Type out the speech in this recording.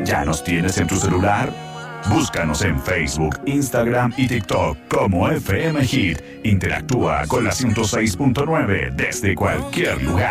¿Ya nos tienes en tu celular? Búscanos en Facebook, Instagram y TikTok como FM Hit. Interactúa con la 106.9 desde cualquier lugar.